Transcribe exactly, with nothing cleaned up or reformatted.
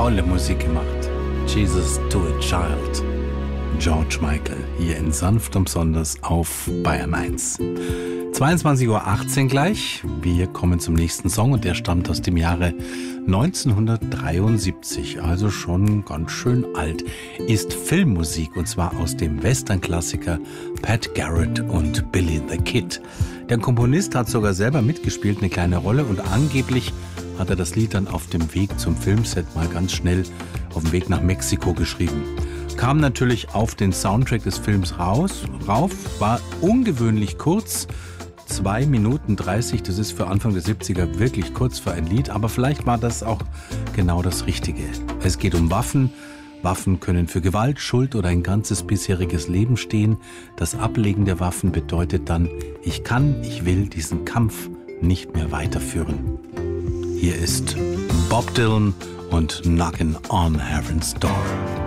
tolle Musik gemacht. Jesus to a Child. George Michael, hier in Sanft und Besonders auf Bayern eins. zweiundzwanzig Uhr achtzehn gleich. Wir kommen zum nächsten Song und der stammt aus dem Jahre neunzehnhundertdreiundsiebzig, also schon ganz schön alt. Ist Filmmusik und zwar aus dem Western-Klassiker Pat Garrett und Billy the Kid. Der Komponist hat sogar selber mitgespielt, eine kleine Rolle, und angeblich hat er das Lied dann auf dem Weg zum Filmset mal ganz schnell auf dem Weg nach Mexiko geschrieben. Kam natürlich auf den Soundtrack des Films raus, rauf, war ungewöhnlich kurz, zwei Minuten dreißig, das ist für Anfang der siebziger wirklich kurz für ein Lied, aber vielleicht war das auch genau das Richtige. Es geht um Waffen. Waffen können für Gewalt, Schuld oder ein ganzes bisheriges Leben stehen. Das Ablegen der Waffen bedeutet dann, ich kann, ich will diesen Kampf nicht mehr weiterführen. Hier ist Bob Dylan und Knockin' on Heaven's Door.